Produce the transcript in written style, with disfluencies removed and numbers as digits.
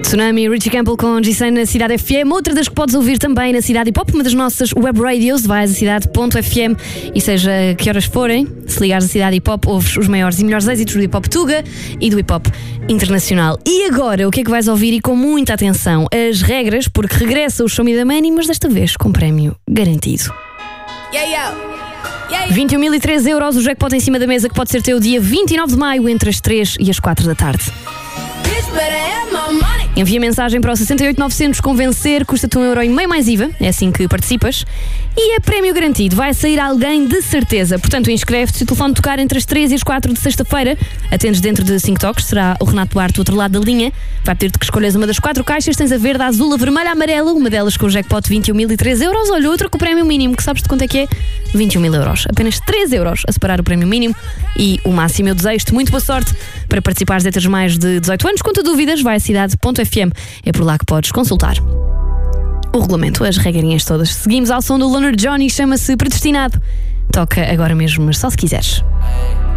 Tsunami, Richie Campbell com G100 na Cidade FM. Outra das que podes ouvir também na Cidade Hip Hop, uma das nossas web radios. Vais a cidade.fm e seja que horas forem, se ligares a Cidade Hip Hop, ouves os maiores e melhores êxitos do Hip Hop Tuga e do Hip Hop Internacional. E agora, o que é que vais ouvir e com muita atenção? As regras, porque regressa o Show Me the Money, mas desta vez com prémio garantido. 21.003 euros, o jackpot em cima da mesa, que pode ser teu dia 29 de maio entre as 3 e as 4 da tarde. Envia mensagem para o 68900 convencer, custa-te €1,5 mais IVA, é assim que participas. E é prémio garantido, vai sair alguém de certeza. Portanto, inscreve-te, se o telefone tocar entre as 3 e as 4 de sexta-feira, atendes dentro de 5 toques, será o Renato Duarte do outro lado da linha. Vai pedir-te que escolhas uma das 4 caixas, tens a verde, a azul, a vermelha, a amarela, uma delas com o jackpot 21.003 euros, olha, outra com o prémio mínimo, que sabes de quanto é que é? 21.000 euros. Apenas 3 euros a separar o prémio mínimo e o máximo. Eu desejo-te muito boa sorte para participares de teres mais de 18 anos. Quanto a dúvidas, vai a cidade.fm, é por lá que podes consultar o regulamento, as regrinhas todas. Seguimos ao som do Loner Johnny, chama-se Predestinado. Toca agora mesmo, mas só se quiseres.